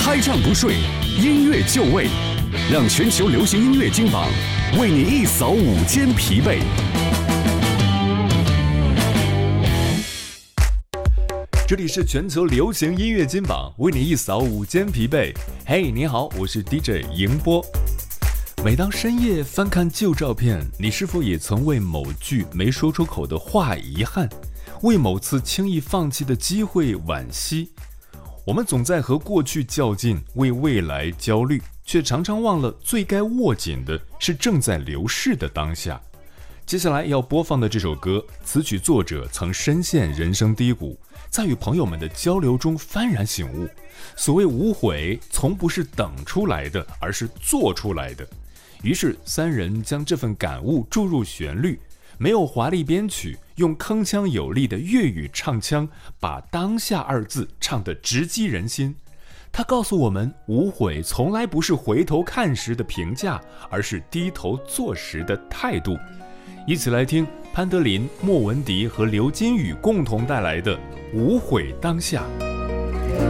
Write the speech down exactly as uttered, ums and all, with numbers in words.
开唱不睡，音乐就位，让全球流行音乐金榜为你一扫午间疲惫。 这里是全球流行音乐金榜，为你一扫午间疲惫。嘿，你好，我是 D J 迎波。每当深夜翻看旧照片，你是否也曾为某句没说出口的话遗憾，为某次轻易放弃的机会惋惜？我们总在和过去较劲，为未来焦虑，却常常忘了最该握紧的是正在流逝的当下。接下来要播放的这首歌，词曲作者曾深陷人生低谷，在与朋友们的交流中幡然醒悟，所谓无悔从不是等出来的，而是做出来的。于是三人将这份感悟注入旋律，没有华丽编曲，用铿锵有力的粤语唱腔，把当下二字唱得直击人心。他告诉我们，无悔从来不是回头看时的评价，而是低头做时的态度。一起来听潘德林、莫文迪和刘金宇共同带来的《无悔当下》。